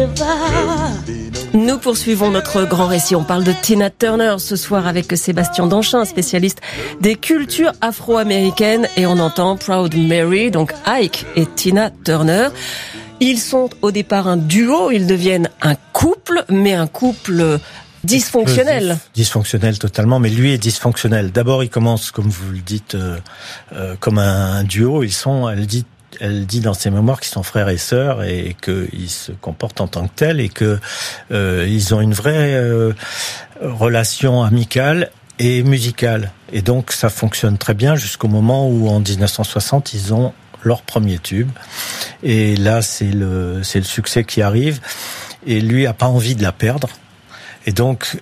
Nous poursuivons notre grand récit. On parle de Tina Turner ce soir avec Sébastien Danchin, spécialiste des cultures afro-américaines, et on entend Proud Mary, donc Ike et Tina Turner. Ils sont au départ un duo, ils deviennent un couple, mais un couple dysfonctionnel. Dysfonctionnel totalement, mais lui est dysfonctionnel. D'abord, il commence, comme vous le dites, comme un duo. Elle dit dans ses mémoires qu'ils sont frères et sœurs et qu'ils se comportent en tant que tels et que ils ont une vraie relation amicale et musicale. Et donc ça fonctionne très bien jusqu'au moment où en 1960 ils ont leur premier tube. Et là c'est le succès qui arrive et lui a pas envie de la perdre. Et donc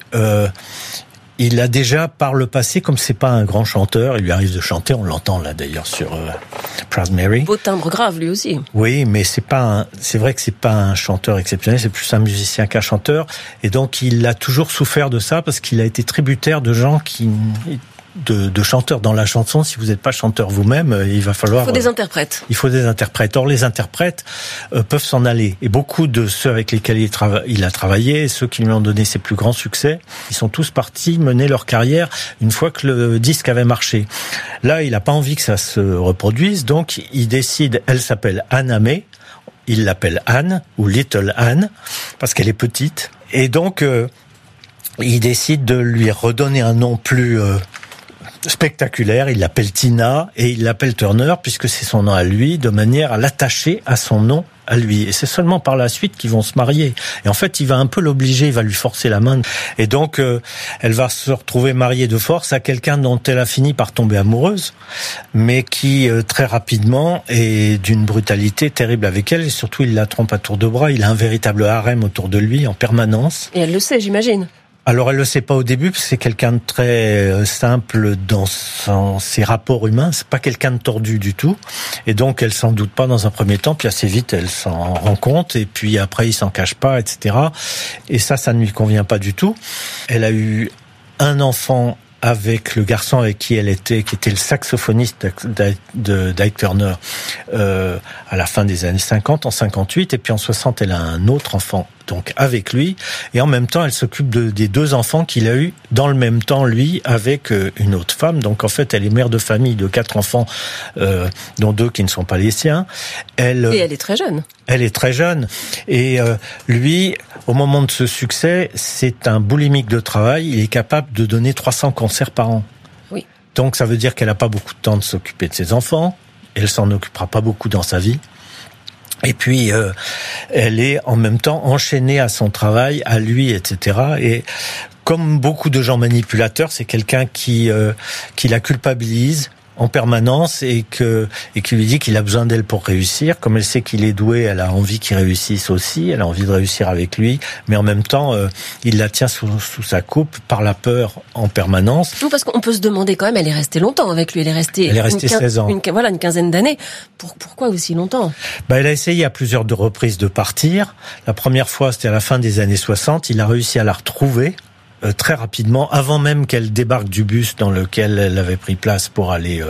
il a déjà par le passé, comme c'est pas un grand chanteur, il lui arrive de chanter, on l'entend là d'ailleurs sur Proud Mary. Beau timbre grave lui aussi. Oui, mais c'est vrai que c'est pas un chanteur exceptionnel, c'est plus un musicien qu'un chanteur. Et donc il a toujours souffert de ça parce qu'il a été tributaire de gens de chanteurs dans la chanson. Si vous n'êtes pas chanteur vous-même, il va falloir... Il faut des interprètes. Il faut des interprètes. Or, les interprètes peuvent s'en aller. Et beaucoup de ceux avec lesquels il a travaillé, ceux qui lui ont donné ses plus grands succès, ils sont tous partis mener leur carrière une fois que le disque avait marché. Là, il n'a pas envie que ça se reproduise, donc il décide, elle s'appelle Anna May, il l'appelle Anne, ou Little Anne, parce qu'elle est petite. Et donc, il décide de lui redonner un nom plus... spectaculaire, il l'appelle Tina et il l'appelle Turner puisque c'est son nom à lui, de manière à l'attacher à son nom à lui. Et c'est seulement par la suite qu'ils vont se marier. Et en fait, il va un peu l'obliger, il va lui forcer la main. Et donc, elle va se retrouver mariée de force à quelqu'un dont elle a fini par tomber amoureuse, mais qui, très rapidement, est d'une brutalité terrible avec elle. Et surtout, il la trompe à tour de bras. Il a un véritable harem autour de lui en permanence. Et elle le sait, j'imagine. Alors elle le sait pas au début parce que c'est quelqu'un de très simple dans ses rapports humains, c'est pas quelqu'un de tordu du tout et donc elle s'en doute pas dans un premier temps, puis assez vite elle s'en rend compte et puis après il s'en cache pas, etc. Et ça ne lui convient pas du tout. Elle a eu un enfant avec le garçon avec qui elle était, qui était le saxophoniste d'Ike Turner à la fin des années 50, en 58, et puis en 60 elle a un autre enfant donc avec lui, et en même temps elle s'occupe des deux enfants qu'il a eu dans le même temps lui avec une autre femme. Donc en fait elle est mère de famille de 4 enfants dont 2 qui ne sont pas les siens. Et elle est très jeune. Elle est très jeune et lui au moment de ce succès c'est un boulimique de travail, il est capable de donner 300 concerts par an. Oui. Donc ça veut dire qu'elle n'a pas beaucoup de temps de s'occuper de ses enfants, elle s'en occupera pas beaucoup dans sa vie. Et puis, elle est en même temps enchaînée à son travail, à lui, etc. Et comme beaucoup de gens manipulateurs, c'est quelqu'un qui la culpabilise en permanence et qui lui dit qu'il a besoin d'elle pour réussir. Comme elle sait qu'il est doué, elle a envie qu'il réussisse aussi, elle a envie de réussir avec lui, mais en même temps, il la tient sous sa coupe par la peur en permanence. Non, parce qu'on peut se demander quand même, elle est restée longtemps avec lui, elle est restée 16 ans. Une quinzaine d'années. Pourquoi aussi longtemps? Elle a essayé à plusieurs reprises de partir. La première fois, c'était à la fin des années 60, il a réussi à la retrouver. Très rapidement, avant même qu'elle débarque du bus dans lequel elle avait pris place pour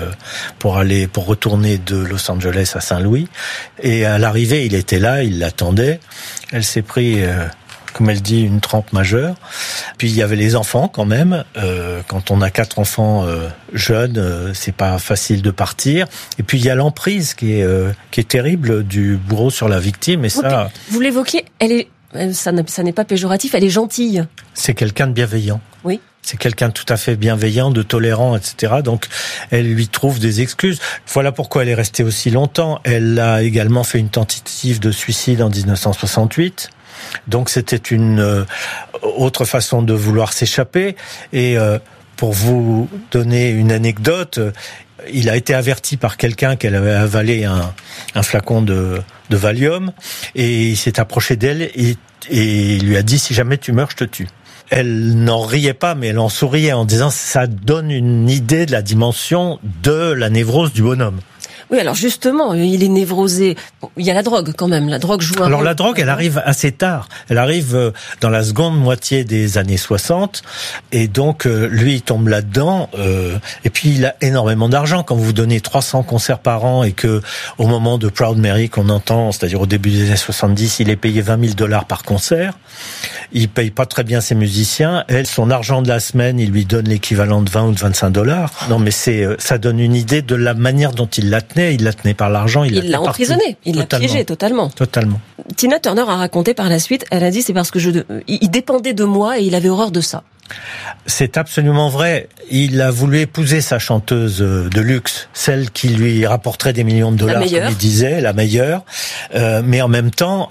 retourner de Los Angeles à Saint-Louis. Et à l'arrivée, il était là, il l'attendait. Elle s'est pris, comme elle dit, une trempe majeure. Puis il y avait les enfants quand même. Quand on a 4 enfants jeunes, c'est pas facile de partir. Et puis il y a l'emprise qui est terrible du bourreau sur la victime. Et ça, vous l'évoquiez, ça n'est pas péjoratif, elle est gentille. C'est quelqu'un de bienveillant. Oui. C'est quelqu'un de tout à fait bienveillant, de tolérant, etc. Donc, elle lui trouve des excuses. Voilà pourquoi elle est restée aussi longtemps. Elle a également fait une tentative de suicide en 1968. Donc, c'était une autre façon de vouloir s'échapper. Et pour vous donner une anecdote, il a été averti par quelqu'un qu'elle avait avalé un flacon de Valium et il s'est approché d'elle et il lui a dit « Si jamais tu meurs, je te tue ». Elle n'en riait pas, mais elle en souriait en disant « Ça donne une idée de la dimension de la névrose du bonhomme ». Oui, alors justement, il est névrosé. Il y a la drogue quand même. La drogue joue un rôle. Alors la drogue, elle arrive assez tard. Elle arrive dans la seconde moitié des années 60. Et donc, lui, il tombe là-dedans. Et puis, il a énormément d'argent. Quand vous donnez 300 concerts par an et que, au moment de Proud Mary qu'on entend, c'est-à-dire au début des années 70, il est payé $20,000 par concert. Il paye pas très bien ses musiciens. Elle, son argent de la semaine, il lui donne l'équivalent de 20 ou de $25. Non, mais ça donne une idée de la manière dont il la tenait. Il la tenait par l'argent. Il l'a emprisonné. Il l'a piégé totalement. Totalement. Tina Turner a raconté par la suite, elle a dit c'est parce que il dépendait de moi et il avait horreur de ça. C'est absolument vrai. Il a voulu épouser sa chanteuse de luxe, celle qui lui rapporterait des millions de dollars, comme il disait, la meilleure. Mais en même temps,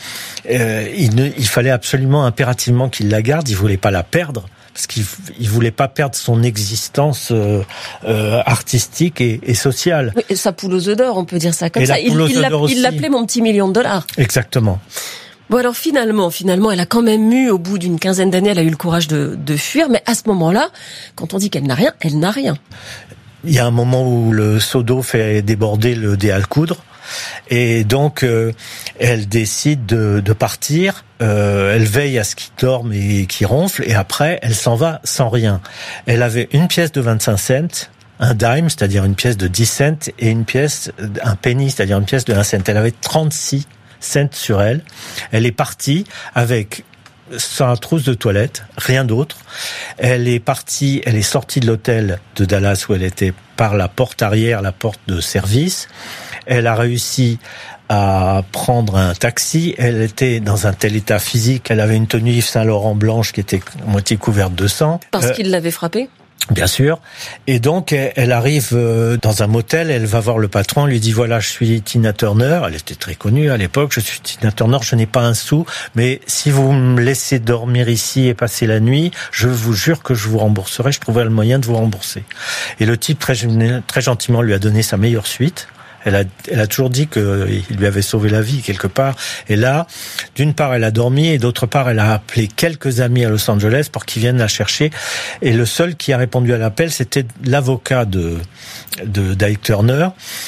il fallait absolument, impérativement qu'il la garde. Il voulait pas la perdre. Parce qu'il voulait pas perdre son existence artistique et sociale. Oui, sa poule aux œufs d'or, on peut dire ça comme ça. Il l'appelait mon petit million de dollars. Exactement. Bon alors finalement, elle a quand même eu, au bout d'une quinzaine d'années, elle a eu le courage de fuir. Mais à ce moment-là, quand on dit qu'elle n'a rien, elle n'a rien. Il y a un moment où le seau d'eau fait déborder le dé à coudre. Et donc, elle décide de partir. Elle veille à ce qu'il dorme et qu'il ronfle. Et après, elle s'en va sans rien. Elle avait une pièce de 25 cents, un dime, c'est-à-dire une pièce de 10 cents, et un penny, c'est-à-dire une pièce de 1 cent. Elle avait 36 cents sur elle. Elle est partie avec sa trousse de toilette, rien d'autre. Elle est sortie de l'hôtel de Dallas où elle était par la porte arrière, la porte de service. Elle a réussi à prendre un taxi. Elle était dans un tel état physique, elle avait une tenue Yves Saint Laurent blanche qui était à moitié couverte de sang. Parce qu'il l'avait frappée ? Bien sûr. Et donc, elle arrive dans un motel, elle va voir le patron, lui dit, voilà, je suis Tina Turner. Elle était très connue à l'époque. Je suis Tina Turner, je n'ai pas un sou, mais si vous me laissez dormir ici et passer la nuit, je vous jure que je vous rembourserai, je trouverai le moyen de vous rembourser. Et le type, très gentiment, lui a donné sa meilleure suite. Elle a toujours dit qu'il lui avait sauvé la vie quelque part. Et là, d'une part, elle a dormi et d'autre part, elle a appelé quelques amis à Los Angeles pour qu'ils viennent la chercher. Et le seul qui a répondu à l'appel, c'était l'avocat d'Ike Turner,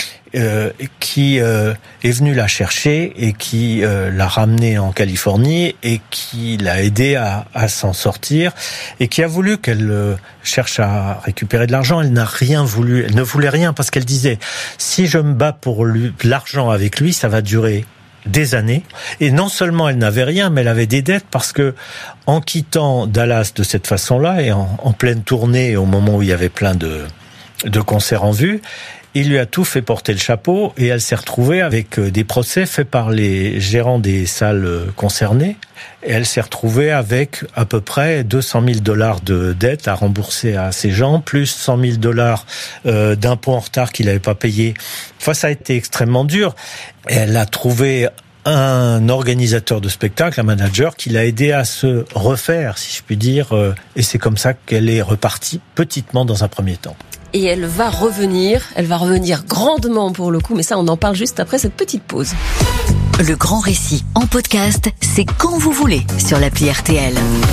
qui est venu la chercher et qui l'a ramenée en Californie et qui l'a aidée à s'en sortir et qui a voulu qu'elle cherche à récupérer de l'argent. Elle n'a rien voulu, elle ne voulait rien parce qu'elle disait si je me bats pour l'argent avec lui, ça va durer des années. Et non seulement elle n'avait rien, mais elle avait des dettes parce que en quittant Dallas de cette façon-là et en pleine tournée au moment où il y avait plein de concerts en vue, il lui a tout fait porter le chapeau et elle s'est retrouvée avec des procès faits par les gérants des salles concernées. Et elle s'est retrouvée avec à peu près $200,000 de dettes à rembourser à ces gens, plus $100,000 d'impôts en retard qu'il n'avait pas payé. Enfin, ça a été extrêmement dur. Et elle a trouvé un organisateur de spectacle, un manager, qui l'a aidé à se refaire, si je puis dire. Et c'est comme ça qu'elle est repartie petitement dans un premier temps. Et elle va revenir grandement pour le coup, mais ça on en parle juste après cette petite pause. Le grand récit en podcast, c'est quand vous voulez sur l'appli RTL.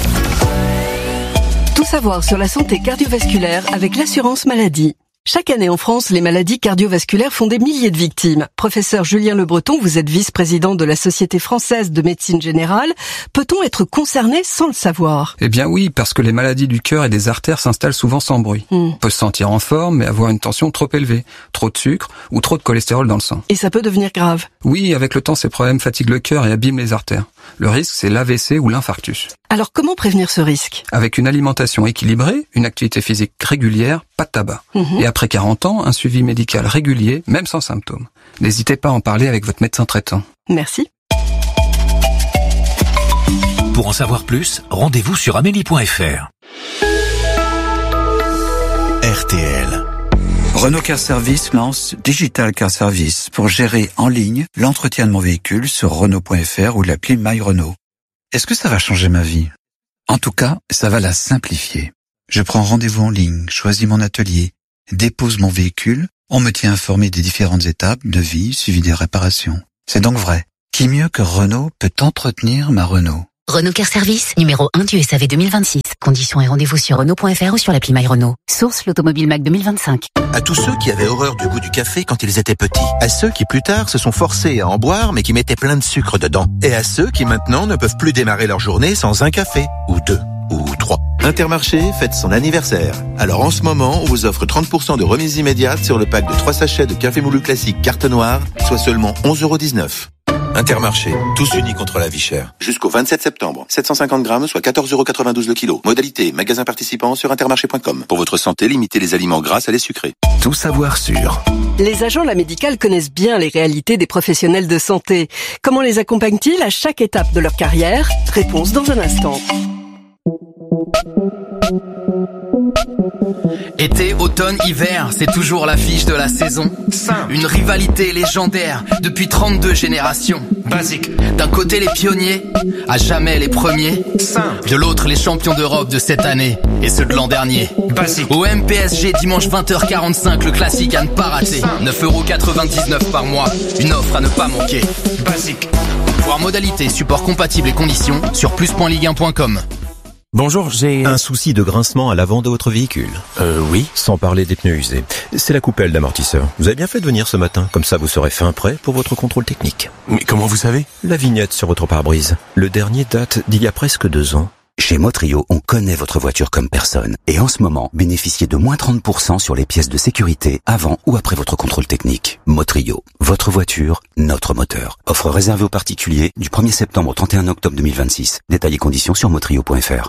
Tout savoir sur la santé cardiovasculaire avec l'assurance maladie. Chaque année en France, les maladies cardiovasculaires font des milliers de victimes. Professeur Julien Le Breton, vous êtes vice-président de la Société française de médecine générale. Peut-on être concerné sans le savoir ? Eh bien oui, parce que les maladies du cœur et des artères s'installent souvent sans bruit. On peut se sentir en forme, mais avoir une tension trop élevée, trop de sucre ou trop de cholestérol dans le sang. Et ça peut devenir grave. Oui, avec le temps, ces problèmes fatiguent le cœur et abîment les artères. Le risque, c'est l'AVC ou l'infarctus. Alors comment prévenir ce risque ? Avec une alimentation équilibrée, une activité physique régulière, pas de tabac. Et après 40 ans, un suivi médical régulier, même sans symptômes. N'hésitez pas à en parler avec votre médecin traitant. Merci. Pour en savoir plus, rendez-vous sur amélie.fr. RTL. Renault Car Service lance Digital Car Service pour gérer en ligne l'entretien de mon véhicule sur Renault.fr ou l'appli My Renault. Est-ce que ça va changer ma vie ? En tout cas, ça va la simplifier. Je prends rendez-vous en ligne, choisis mon atelier, dépose mon véhicule, on me tient informé des différentes étapes de vie suivi des réparations. C'est donc vrai. Qui mieux que Renault peut entretenir ma Renault ? Renault Care Service, numéro 1 du SAV 2026. Conditions et rendez-vous sur Renault.fr ou sur l'appli MyRenault. Source l'Automobile Mac 2025. À tous ceux qui avaient horreur du goût du café quand ils étaient petits. À ceux qui plus tard se sont forcés à en boire mais qui mettaient plein de sucre dedans. Et à ceux qui maintenant ne peuvent plus démarrer leur journée sans un café. Ou 2. Ou 3. Intermarché fête son anniversaire. Alors en ce moment, on vous offre 30% de remise immédiate sur le pack de 3 sachets de café moulu classique carte noire, soit seulement 11,19 €. Intermarché, tous unis contre la vie chère. Jusqu'au 27 septembre, 750 grammes, soit 14,92 € le kilo. Modalité, magasin participant sur intermarché.com. Pour votre santé, limitez les aliments gras à les sucrés. Tout savoir sur. Les agents de la médicale connaissent bien les réalités des professionnels de santé. Comment les accompagnent-ils à chaque étape de leur carrière? Réponse dans un instant. Été, automne, hiver, c'est toujours l'affiche de la saison. Une rivalité légendaire depuis 32 générations. Basique. D'un côté les pionniers, à jamais les premiers. De l'autre les champions d'Europe de cette année et ceux de l'an dernier. Basique. Au MPSG dimanche 20h45, le classique à ne pas rater. 9,99 € par mois, une offre à ne pas manquer. Basique. Voir modalités, support compatible et conditions sur plus.ligue1.com. Bonjour, j'ai un souci de grincement à l'avant de votre véhicule. Oui. Sans parler des pneus usés. C'est la coupelle d'amortisseur. Vous avez bien fait de venir ce matin, comme ça vous serez fin prêt pour votre contrôle technique. Mais comment vous savez? La vignette sur votre pare-brise. Le dernier date d'il y a presque 2 ans. Chez Motrio, on connaît votre voiture comme personne. Et en ce moment, bénéficiez de moins 30% sur les pièces de sécurité avant ou après votre contrôle technique. Motrio, votre voiture, notre moteur. Offre réservée aux particuliers du 1er septembre au 31 octobre 2026. Détails et conditions sur motrio.fr.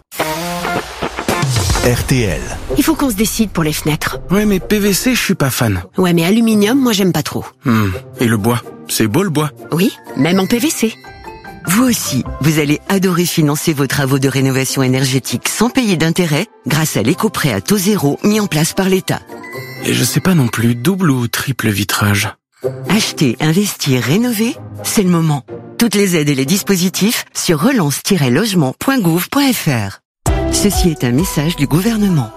RTL. Il faut qu'on se décide pour les fenêtres. Ouais, mais PVC, je suis pas fan. Ouais, mais aluminium, moi j'aime pas trop. Et le bois? C'est beau le bois? Oui, même en PVC. Vous aussi, vous allez adorer financer vos travaux de rénovation énergétique sans payer d'intérêt grâce à l'éco-prêt à taux zéro mis en place par l'État. Et je sais pas non plus, double ou triple vitrage? Acheter, investir, rénover, c'est le moment. Toutes les aides et les dispositifs sur relance-logement.gouv.fr. Ceci est un message du gouvernement.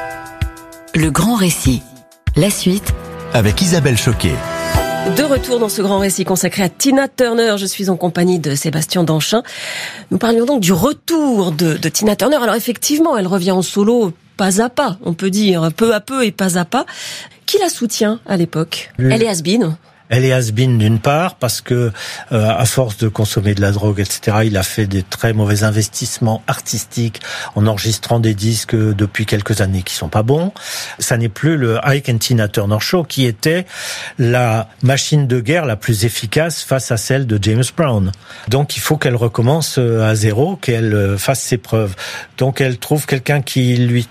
Le grand récit. La suite avec Isabelle Choquet. De retour dans ce grand récit consacré à Tina Turner, je suis en compagnie de Sébastien Danchin. Nous parlions donc du retour de Tina Turner. Alors effectivement, elle revient en solo pas à pas, on peut dire, peu à peu et pas à pas. Qui la soutient à l'époque? Elle est has-been. Elle est has-been d'une part parce que à force de consommer de la drogue, etc., il a fait des très mauvais investissements artistiques en enregistrant des disques depuis quelques années qui sont pas bons. Ça n'est plus le Ike and Tina Turner Show qui était la machine de guerre la plus efficace face à celle de James Brown. Donc il faut qu'elle recommence à zéro, qu'elle fasse ses preuves. Donc elle trouve quelqu'un qui lui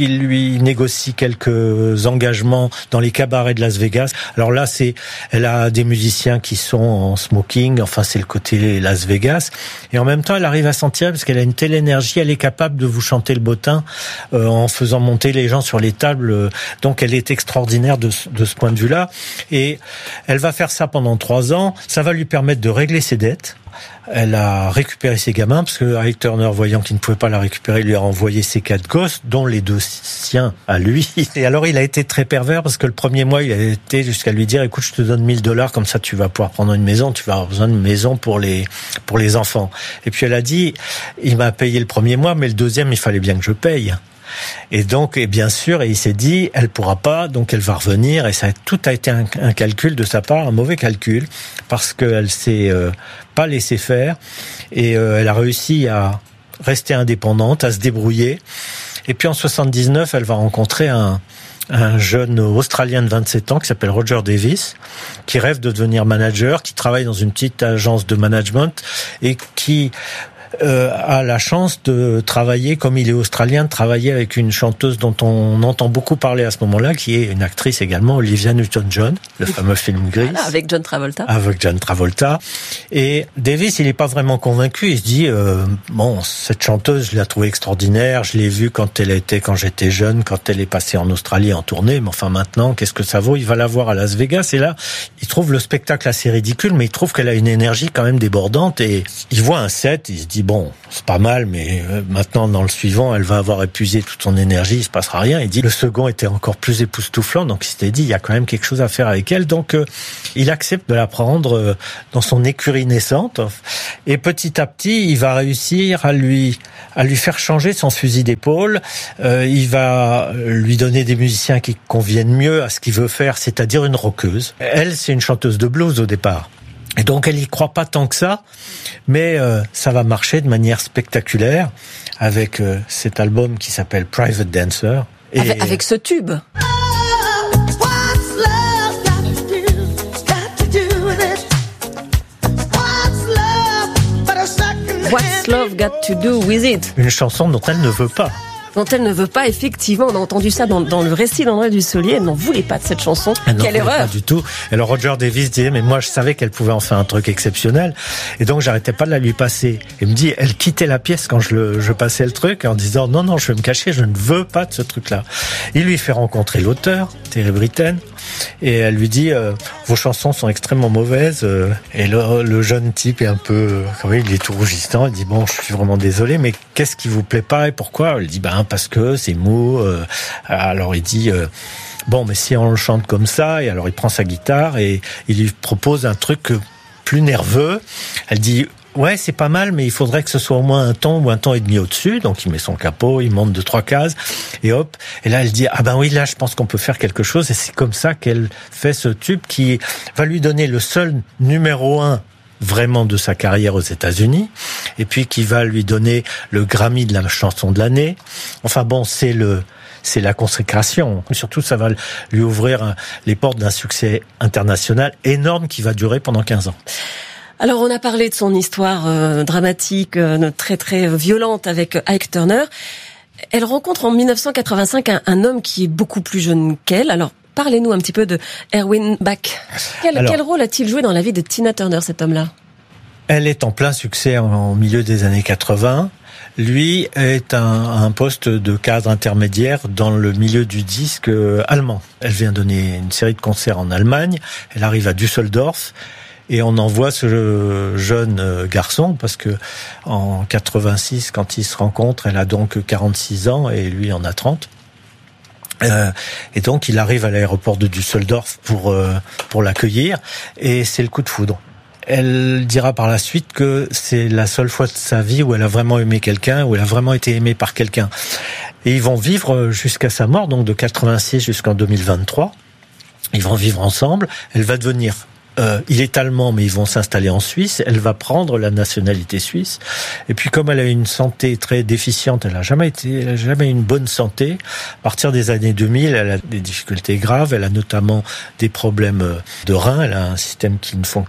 négocie quelques engagements dans les cabarets de Las Vegas. Alors là, elle a des musiciens qui sont en smoking, enfin c'est le côté Las Vegas. Et en même temps, elle arrive à s'en tirer parce qu'elle a une telle énergie, elle est capable de vous chanter le bottin en faisant monter les gens sur les tables. Donc elle est extraordinaire de ce point de vue-là. Et elle va faire ça pendant 3 ans. Ça va lui permettre de régler ses dettes. Elle a récupéré ses gamins parce que Ike Turner, voyant qu'il ne pouvait pas la récupérer, lui a envoyé ses 4 gosses, dont les 2 siens à lui. Et alors il a été très pervers parce que le premier mois, il a été jusqu'à lui dire: écoute, je te donne $1000, comme ça tu vas pouvoir prendre une maison, tu vas avoir besoin d'une maison pour les enfants. Et puis elle a dit: il m'a payé le premier mois, mais le deuxième, il fallait bien que je paye. Et donc, et bien sûr, et il s'est dit, elle pourra pas, donc elle va revenir, et tout a été un calcul de sa part, un mauvais calcul, parce qu'elle s'est pas laissé faire, et elle a réussi à rester indépendante, à se débrouiller. Et puis en 79, elle va rencontrer un jeune Australien de 27 ans qui s'appelle Roger Davis, qui rêve de devenir manager, qui travaille dans une petite agence de management, et qui a la chance de travailler, comme il est australien, de travailler avec une chanteuse dont on entend beaucoup parler à ce moment-là, qui est une actrice également, Olivia Newton-John, le fameux film Grease. Voilà, avec John Travolta. Avec John Travolta. Et Davis, il n'est pas vraiment convaincu. Il se dit, bon, cette chanteuse, je l'ai trouvée extraordinaire. Je l'ai vue quand j'étais jeune, quand elle est passée en Australie en tournée. Mais enfin, maintenant, qu'est-ce que ça vaut? Il va la voir à Las Vegas. Et là, il trouve le spectacle assez ridicule, mais il trouve qu'elle a une énergie quand même débordante. Et il voit un set, il se dit, dit bon, c'est pas mal, mais maintenant dans le suivant, elle va avoir épuisé toute son énergie, il se passera rien. Il dit le second était encore plus époustouflant, donc il s'était dit il y a quand même quelque chose à faire avec elle. Donc il accepte de la prendre dans son écurie naissante, et petit à petit, il va réussir à lui faire changer son fusil d'épaule. Il va lui donner des musiciens qui conviennent mieux à ce qu'il veut faire, c'est-à-dire une rockeuse. Elle, c'est une chanteuse de blues au départ. Et donc, elle y croit pas tant que ça, mais ça va marcher de manière spectaculaire avec cet album qui s'appelle Private Dancer. Et avec ce tube. What's Love Got to Do With It? Une chanson dont elle ne veut pas. Dont elle ne veut pas, effectivement. On a entendu ça dans le récit d'André Dussolier. Elle n'en voulait pas de cette chanson. Quelle erreur! Pas du tout. Alors Roger Davis disait, mais moi je savais qu'elle pouvait en faire un truc exceptionnel. Et donc j'arrêtais pas de la lui passer. Il me dit, elle quittait la pièce quand je passais le truc en disant, non, je vais me cacher, je ne veux pas de ce truc-là. Il lui fait rencontrer l'auteur, Terry Britten. Et elle lui dit, vos chansons sont extrêmement mauvaises. Et le jeune type est un peu, il est tout rougissant. Il dit, bon, je suis vraiment désolé, mais qu'est-ce qui vous plaît pas et pourquoi? Elle dit, parce que c'est mou. Alors il dit, bon, mais si on le chante comme ça, et alors il prend sa guitare et il lui propose un truc plus nerveux. Elle dit, ouais, c'est pas mal, mais il faudrait que ce soit au moins un ton ou un ton et demi au-dessus. Donc il met son capot, il monte 2-3 cases, et hop. Et là, elle dit, oui, là, je pense qu'on peut faire quelque chose. Et c'est comme ça qu'elle fait ce tube qui va lui donner le seul numéro 1 vraiment de sa carrière aux États-Unis, et puis qui va lui donner le Grammy de la chanson de l'année. Enfin bon, c'est la consécration. Surtout, ça va lui ouvrir les portes d'un succès international énorme qui va durer pendant 15 ans. Alors, on a parlé de son histoire dramatique, très très violente avec Ike Turner. Elle rencontre en 1985 un homme qui est beaucoup plus jeune qu'elle. Alors, parlez-nous un petit peu de Erwin Bach. Quel rôle a-t-il joué dans la vie de Tina Turner, cet homme-là? Elle est en plein succès en milieu des années 80. Lui est un poste de cadre intermédiaire dans le milieu du disque allemand. Elle vient donner une série de concerts en Allemagne. Elle arrive à Düsseldorf. Et on envoie ce jeune garçon, parce que en 86, quand ils se rencontrent, elle a donc 46 ans et lui en a 30. Et donc il arrive à l'aéroport de Düsseldorf pour l'accueillir, et c'est le coup de foudre. Elle dira par la suite que c'est la seule fois de sa vie où elle a vraiment aimé quelqu'un, où elle a vraiment été aimée par quelqu'un. Et ils vont vivre jusqu'à sa mort, donc de 86 jusqu'en 2023. Ils vont vivre ensemble. Elle va devenir il est allemand, mais ils vont s'installer en Suisse. Elle va prendre la nationalité suisse. Et puis, comme elle a une santé très déficiente, elle a jamais eu une bonne santé. À partir des années 2000, elle a des difficultés graves. Elle a notamment des problèmes de reins. Elle a un système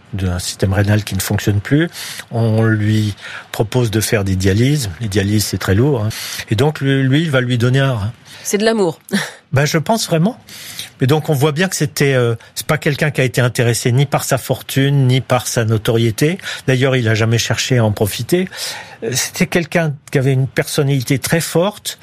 rénal qui ne fonctionne plus. On lui propose de faire des dialyses. Les dialyses, c'est très lourd. Et donc, lui, il va lui donner un rein. C'est de l'amour. Je pense vraiment. Mais donc on voit bien que c'est pas quelqu'un qui a été intéressé ni par sa fortune ni par sa notoriété. D'ailleurs, il a jamais cherché à en profiter. C'était quelqu'un qui avait une personnalité très forte.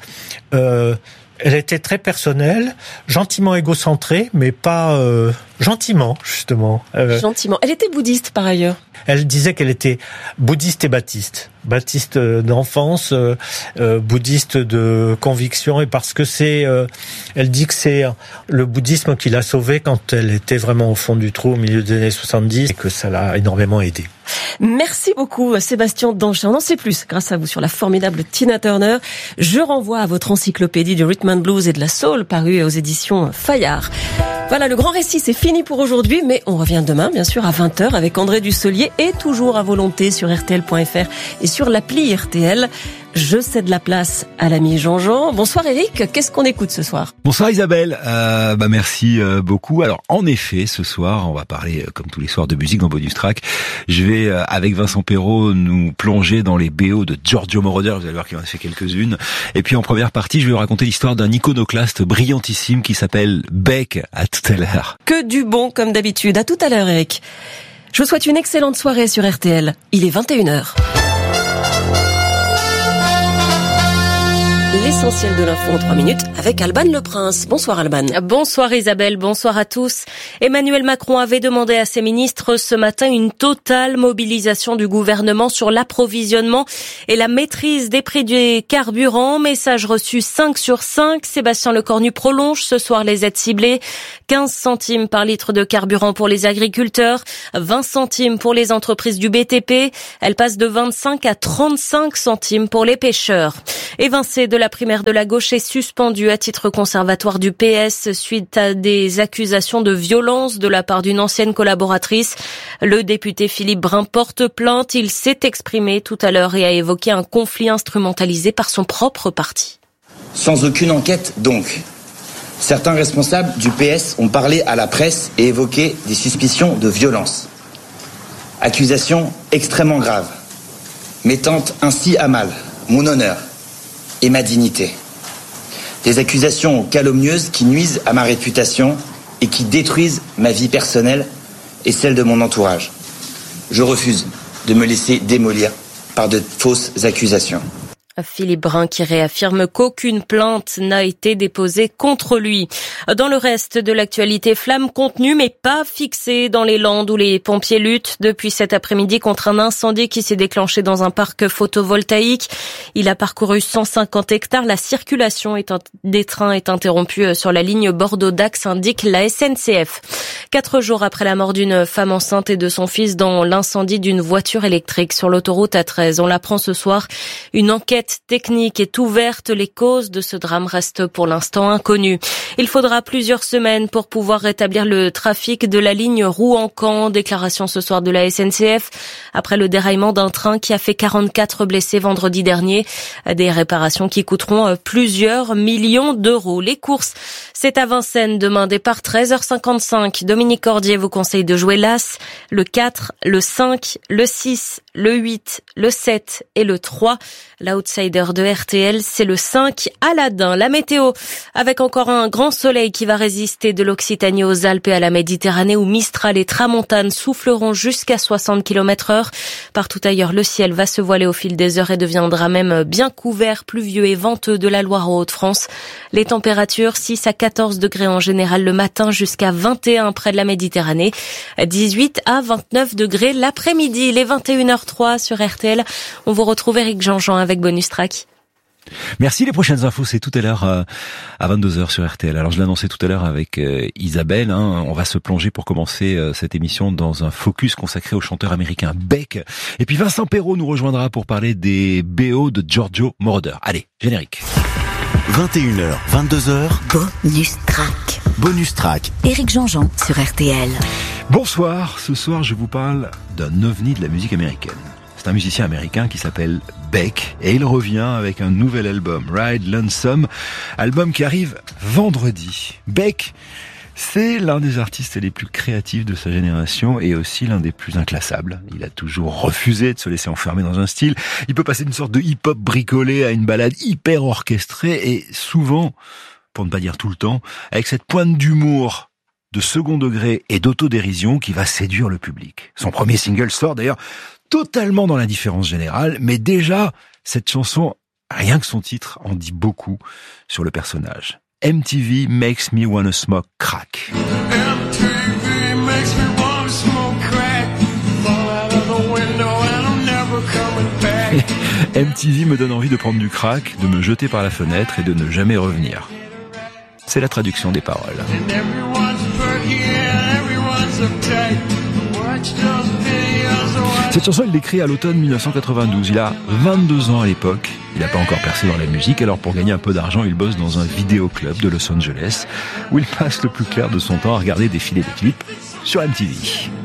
Elle était très personnelle, gentiment égocentrée, mais pas gentiment, justement. Gentiment. Elle était bouddhiste, par ailleurs. Elle disait qu'elle était bouddhiste et baptiste. Baptiste d'enfance, bouddhiste de conviction, et parce que elle dit que c'est le bouddhisme qui l'a sauvée quand elle était vraiment au fond du trou au milieu des années 70, et que ça l'a énormément aidée. Merci beaucoup, Sébastien Danchin. On en sait plus grâce à vous sur la formidable Tina Turner. Je renvoie à votre encyclopédie du rhythm and blues et de la soul parue aux éditions Fayard. Voilà, le grand récit, c'est fini pour aujourd'hui, mais on revient demain, bien sûr, à 20h avec André Dussolier, et toujours à volonté sur RTL.fr et sur l'appli RTL. Je cède la place à l'ami Jean-Jean. Bonsoir Eric, qu'est-ce qu'on écoute ce soir? Bonsoir Isabelle, merci beaucoup. Alors en effet, ce soir, on va parler comme tous les soirs de musique dans Bonus Track. Je vais avec Vincent Perrault nous plonger dans les BO de Giorgio Moroder, vous allez voir qu'il en a fait quelques-unes. Et puis en première partie, je vais vous raconter l'histoire d'un iconoclaste brillantissime qui s'appelle Beck. À tout à l'heure. Que du bon comme d'habitude. À tout à l'heure Eric. Je vous souhaite une excellente soirée sur RTL. Il est 21h. Les l'essentiel de l'info en 3 minutes avec Alban Le Prince. Bonsoir Alban. Bonsoir Isabelle, bonsoir à tous. Emmanuel Macron avait demandé à ses ministres ce matin une totale mobilisation du gouvernement sur l'approvisionnement et la maîtrise des prix des carburants. Message reçu 5 sur 5. Sébastien Lecornu prolonge ce soir les aides ciblées. 15 centimes par litre de carburant pour les agriculteurs, 20 centimes pour les entreprises du BTP. Elle passe de 25 à 35 centimes pour les pêcheurs. Évincé de la primaire de la gauche et suspendu à titre conservatoire du PS suite à des accusations de violence de la part d'une ancienne collaboratrice. Le député Philippe Brun porte plainte. Il s'est exprimé tout à l'heure et a évoqué un conflit instrumentalisé par son propre parti. Sans aucune enquête donc. Certains responsables du PS ont parlé à la presse et évoqué des suspicions de violence. Accusations extrêmement graves, mettant ainsi à mal mon honneur et ma dignité. Des accusations calomnieuses qui nuisent à ma réputation et qui détruisent ma vie personnelle et celle de mon entourage. Je refuse de me laisser démolir par de fausses accusations. Philippe Brun qui réaffirme qu'aucune plainte n'a été déposée contre lui. Dans le reste de l'actualité, flamme contenue mais pas fixée dans les Landes où les pompiers luttent depuis cet après-midi contre un incendie qui s'est déclenché dans un parc photovoltaïque. Il a parcouru 150 hectares. La circulation des trains est interrompue sur la ligne Bordeaux-Dax, indique la SNCF. 4 jours après la mort d'une femme enceinte et de son fils dans l'incendie d'une voiture électrique sur l'autoroute A13, on l'apprend ce soir. Une enquête technique est ouverte. Les causes de ce drame restent pour l'instant inconnues. Il faudra plusieurs semaines pour pouvoir rétablir le trafic de la ligne Rouen-Caen. Déclaration ce soir de la SNCF après le déraillement d'un train qui a fait 44 blessés vendredi dernier. Des réparations qui coûteront plusieurs millions d'euros. Les courses, c'est à Vincennes demain, départ 13h55. Dominique Cordier vous conseille de jouer l'As, le 4, le 5, le 6, le 8, le 7 et le 3. L'outsider de RTL, c'est le 5, Aladdin. La météo, avec encore un grand soleil qui va résister de l'Occitanie aux Alpes et à la Méditerranée où Mistral et Tramontane souffleront jusqu'à 60 km/h. Partout ailleurs, le ciel va se voiler au fil des heures et deviendra même bien couvert, pluvieux et venteux de la Loire aux Hauts-de-France. Les températures, 6 à 14 degrés en général le matin jusqu'à 21 près de la Méditerranée. 18 à 29 degrés l'après-midi. Les 21h03 sur RTL. On vous retrouve Éric Jean-Jean avec Bonus Track. Merci. Les prochaines infos, c'est tout à l'heure à 22h sur RTL. Alors je l'ai annoncé tout à l'heure avec Isabelle, on va se plonger pour commencer cette émission dans un focus consacré au chanteur américain Beck. Et puis Vincent Perrault nous rejoindra pour parler des BO de Giorgio Moroder. Allez, générique. 21h, 22h. Bonus Track. Bonus Track. Éric Jean-Jean sur RTL. Bonsoir. Ce soir, je vous parle d'un ovni de la musique américaine. C'est un musicien américain qui s'appelle Beck et il revient avec un nouvel album, Ride Lonesome, album qui arrive vendredi. Beck, c'est l'un des artistes les plus créatifs de sa génération et aussi l'un des plus inclassables. Il a toujours refusé de se laisser enfermer dans un style. Il peut passer d'une sorte de hip-hop bricolé à une ballade hyper orchestrée et souvent, pour ne pas dire tout le temps, avec cette pointe d'humour de second degré et d'autodérision qui va séduire le public. Son premier single sort d'ailleurs totalement dans l'indifférence générale, mais déjà, cette chanson, rien que son titre, en dit beaucoup sur le personnage. MTV makes me wanna smoke crack. MTV makes me wanna smoke crack. Fall out of the window and I'm never coming back. MTV me donne envie de prendre du crack, de me jeter par la fenêtre et de ne jamais revenir. C'est la traduction des paroles. Cette chanson, il l'écrit à l'automne 1992. Il a 22 ans à l'époque. Il n'a pas encore percé dans la musique. Alors pour gagner un peu d'argent, il bosse dans un vidéoclub de Los Angeles où il passe le plus clair de son temps à regarder défiler des clips sur MTV.